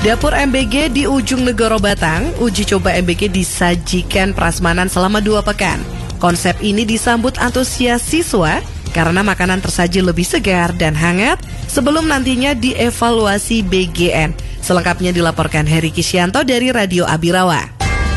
Dapur MBG di Ujung Negoro Batang, uji coba MBG disajikan prasmanan selama 2 pekan. Konsep ini disambut antusias siswa karena makanan tersaji lebih segar dan hangat sebelum nantinya dievaluasi BGN. Selengkapnya dilaporkan Heri Kisyanto dari Radio Abirawa.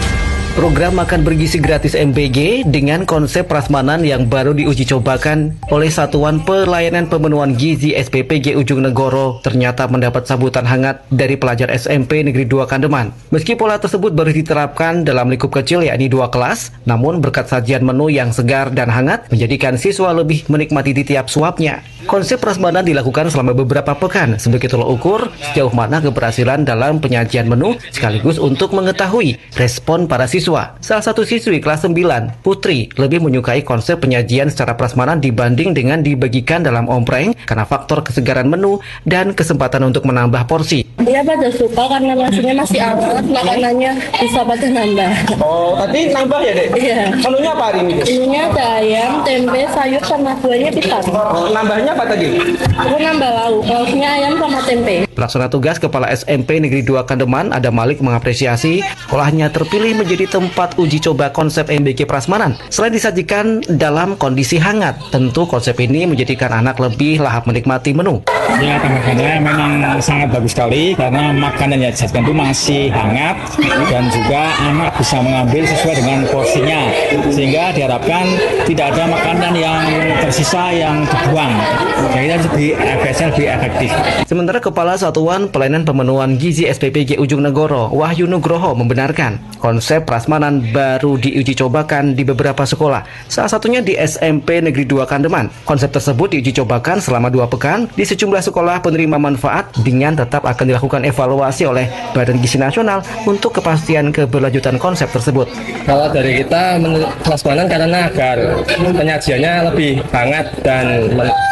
Program makan bergizi gratis MBG dengan konsep prasmanan yang baru diuji cobakan oleh Satuan Pelayanan Pemenuhan Gizi SPPG Ujung Negoro ternyata mendapat sambutan hangat dari pelajar SMP Negeri 2 Kandeman. Meski pola tersebut baru diterapkan dalam lingkup kecil yakni 2 kelas, namun berkat sajian menu yang segar dan hangat menjadikan siswa lebih menikmati di tiap suapnya. Konsep prasmanan dilakukan selama beberapa pekan sebagai tolak ukur sejauh mana keberhasilan dalam penyajian menu sekaligus untuk mengetahui respon para siswa. Salah satu siswi kelas 9, Putri, lebih menyukai konsep penyajian secara prasmanan dibanding dengan dibagikan dalam ompreng karena faktor kesegaran menu dan kesempatan untuk menambah porsi. Iya, pada suka karena nasinya masih hangat, makanannya bisa pada nambah. Oh, tadi nambah ya, Dek? Iya. Menunya apa hari ini? Menunya ada ayam, tempe, sayur, sama buahnya pisang. Oh, nambahnya apa tadi? Aku nambah lauk, lauknya ayam sama tempe. Pelaksana tugas Kepala SMP Negeri 2 Kandeman, Adam Malik, mengapresiasi sekolahnya terpilih menjadi tempat uji coba konsep MBG prasmanan. Selain disajikan dalam kondisi hangat, tentu konsep ini menjadikan anak lebih lahap menikmati menu. Ya, tanggapannya memang sangat bagus sekali karena makanan yang disajikan itu masih hangat dan juga anak bisa mengambil sesuai dengan porsinya, sehingga diharapkan tidak ada makanan yang tersisa yang dibuang. Jadi lebih efektif. Sementara Kepala Satuan Pelayanan Pemenuhan Gizi SPPG Ujung Negoro, Wahyu Nugroho, membenarkan konsep prasmanan baru diuji cobakan di beberapa sekolah, salah satunya di SMP Negeri 2 Kandeman. Konsep tersebut diuji cobakan selama 2 pekan di sejumlah sekolah penerima manfaat dengan tetap akan dilakukan evaluasi oleh Badan Gizi Nasional untuk kepastian keberlanjutan konsep tersebut. Kalau dari kita prasmanan karena agar penyajiannya lebih hangat dan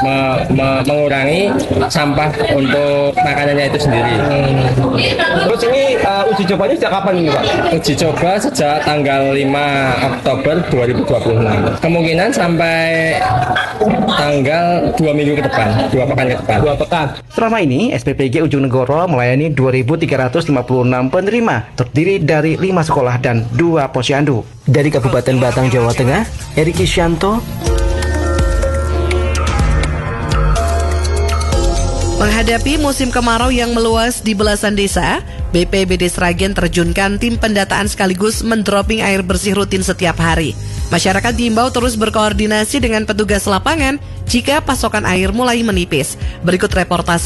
mengurangi sampah untuk makanannya itu sendiri. Terus ini uji cobanya sejak kapan ini, Pak? Uji coba sejak tanggal 5 Oktober 2026. Kemungkinan sampai tanggal 2 minggu ke depan, 2 pekan ke depan. 2 pekan. Selama ini, SPPG Ujung Negoro melayani 2.356 penerima, terdiri dari 5 sekolah dan 2 posyandu. Dari Kabupaten Batang, Jawa Tengah, Heri Kisyanto. Menghadapi musim kemarau yang meluas di belasan desa, BPBD Sragen terjunkan tim pendataan sekaligus mendropping air bersih rutin setiap hari. Masyarakat diimbau terus berkoordinasi dengan petugas lapangan jika pasokan air mulai menipis. Berikut reportase